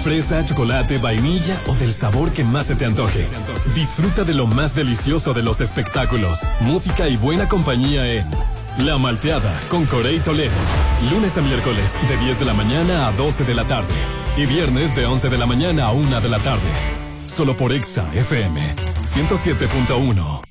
fresa, chocolate, vainilla o del sabor que más se te antoje. Disfruta de lo más delicioso de los espectáculos, música y buena compañía en La Malteada con Corey Toledo. Lunes a miércoles de 10 de la mañana a 12 de la tarde. Y viernes de 11 de la mañana a 1 de la tarde. Solo por Exa FM 107.1.